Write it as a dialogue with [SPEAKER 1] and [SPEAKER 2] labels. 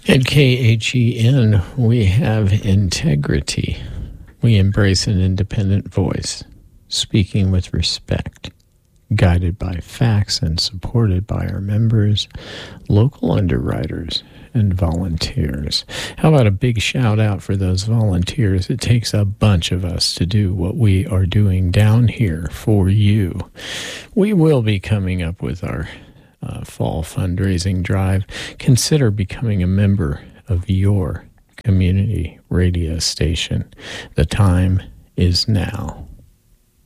[SPEAKER 1] At KHEN, we have integrity. We embrace an independent voice, speaking with respect, guided by facts and supported by our members, local underwriters, and volunteers. How about a big shout out for those volunteers? It takes a bunch of us to do what we are doing down here for you. We will be coming up with our fall fundraising drive. Consider becoming a member of your community radio station. The time is now.